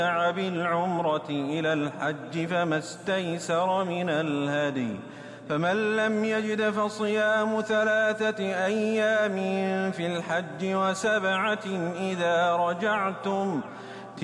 بالعمرة إلى الحج فما استيسر من الهدي، فمن لم يجد فصيام 3 أيام في الحج و7 إذا رجعتم،